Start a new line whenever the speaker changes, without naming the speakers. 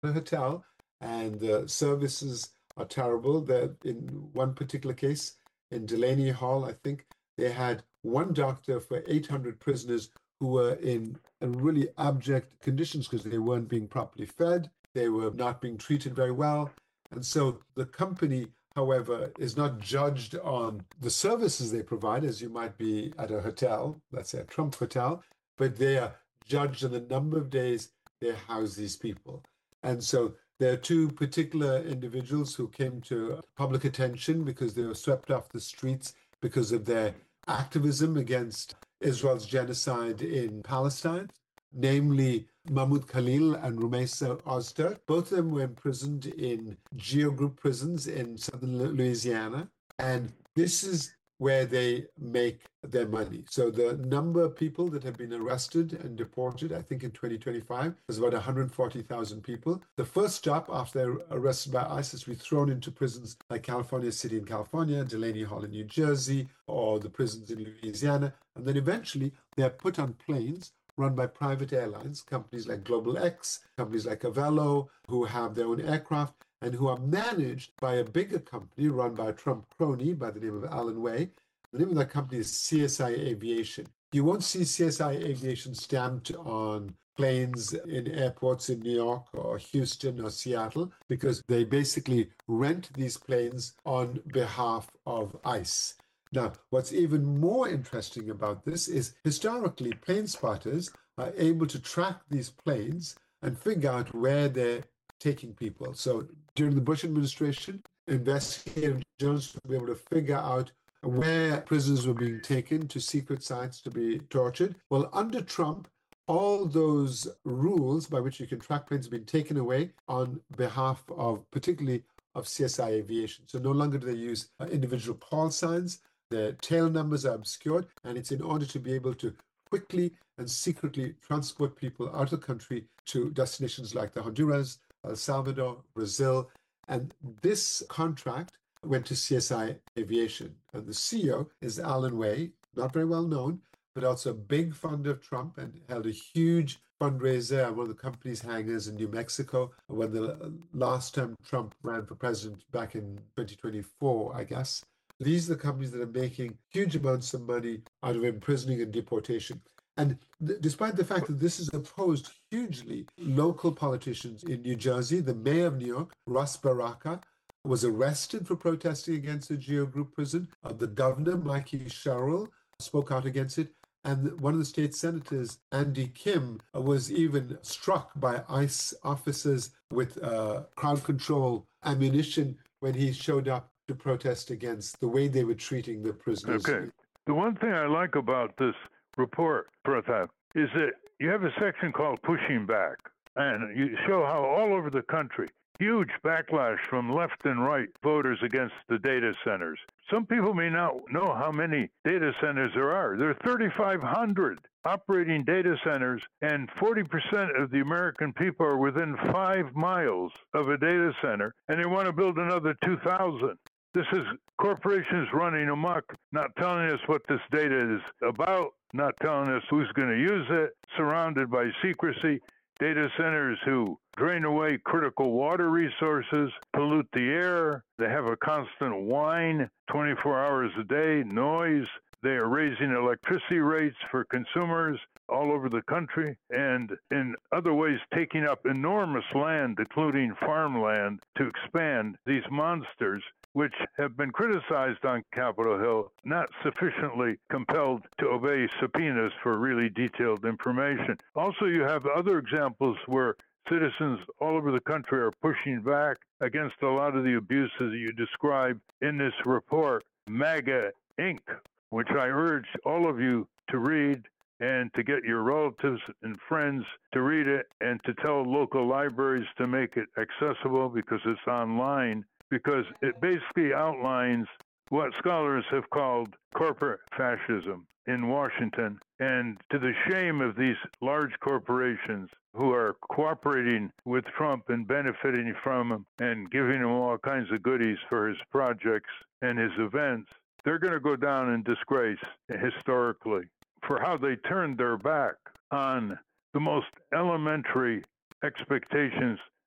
a hotel, and the services are terrible. That in one particular case, in Delaney Hall, I think they had one doctor for 800 prisoners who were in really abject conditions because they weren't being properly fed, they were not being treated very well. And so the company, however, is not judged on the services they provide, as you might be at a hotel, let's say a Trump hotel, but they are judged on the number of days they house these people. And so there are two particular individuals who came to public attention because they were swept off the streets because of their activism against Israel's genocide in Palestine, namely Mahmoud Khalil and Rumeisa Ozturk. Both of them were imprisoned in Geo Group prisons in southern Louisiana. And this is where they make their money. So the number of people that have been arrested and deported, I think in 2025, was about 140,000 people. The first stop after they're arrested by ISIS, we thrown into prisons like California City in California, Delaney Hall in New Jersey, or the prisons in Louisiana. And then eventually they're put on planes run by private airlines, companies like Global X, companies like Avelo, who have their own aircraft and who are managed by a bigger company run by a Trump crony by the name of Alan Way. The name of that company is CSI Aviation. You won't see CSI Aviation stamped on planes in airports in New York or Houston or Seattle because they basically rent these planes on behalf of ICE. Now, what's even more interesting about this is historically, plane spotters are able to track these planes and figure out where they're taking people. So during the Bush administration, investigative journalists would be able to figure out where prisoners were being taken to secret sites to be tortured. Well, under Trump, all those rules by which you can track planes have been taken away on behalf of, particularly of CSI Aviation. So no longer do they use individual call signs. Their tail numbers are obscured, and it's in order to be able to quickly and secretly transport people out of the country to destinations like the Honduras, El Salvador, Brazil. And this contract went to CSI Aviation. And the CEO is Alan Way, not very well known, but also a big funder of Trump and held a huge fundraiser at one of the company's hangars in New Mexico when the last time Trump ran for president back in 2024, I guess. These are the companies that are making huge amounts of money out of imprisoning and deportation. And despite the fact that this is opposed hugely, local politicians in New Jersey, the mayor of New York, Ras Baraka, was arrested for protesting against the Geo Group prison. The governor, Mikey Sherrill, spoke out against it. And one of the state senators, Andy Kim, was even struck by ICE officers with crowd control ammunition when he showed up to protest against the way they were treating the prisoners.
Okay. The one thing I like about this report, Pratap, is that you have a section called Pushing Back, and you show how all over the country, huge backlash from left and right voters against the data centers. Some people may not know how many data centers there are. There are 3,500 operating data centers, and 40% of the American people are within 5 miles of a data center, and they want to build another 2,000. This is corporations running amok, not telling us what this data is about, not telling us who's going to use it, surrounded by secrecy. Data centers who drain away critical water resources, pollute the air. They have a constant whine 24 hours a day, noise. They are raising electricity rates for consumers all over the country, and in other ways taking up enormous land, including farmland, to expand these monsters, which have been criticized on Capitol Hill, not sufficiently compelled to obey subpoenas for really detailed information. Also, you have other examples where citizens all over the country are pushing back against a lot of the abuses that you describe in this report, MAGA Inc., which I urge all of you to read and to get your relatives and friends to read it and to tell local libraries to make it accessible because it's online, because it basically outlines what scholars have called corporate fascism in Washington. And to the shame of these large corporations who are cooperating with Trump and benefiting from him and giving him all kinds of goodies for his projects and his events, they're going to go down in disgrace historically for how they turned their back on the most elementary expectations